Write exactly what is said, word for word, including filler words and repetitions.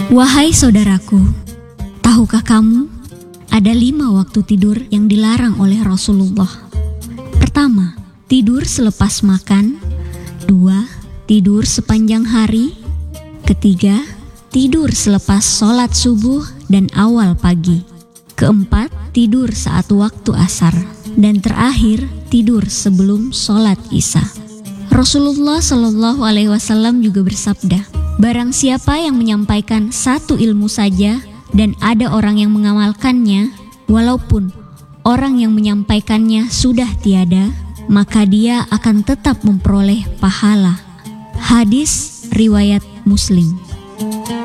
Wahai saudaraku, tahukah kamu ada lima waktu tidur yang dilarang oleh Rasulullah? Pertama, tidur selepas makan. Dua, tidur sepanjang hari. Ketiga, tidur selepas sholat subuh dan awal pagi. Keempat, tidur saat waktu asar. Dan terakhir, tidur sebelum sholat isya. Rasulullah Shallallahu Alaihi Wasallam juga bersabda, barang siapa yang menyampaikan satu ilmu saja dan ada orang yang mengamalkannya, walaupun orang yang menyampaikannya sudah tiada, maka dia akan tetap memperoleh pahala. Hadis riwayat Muslim.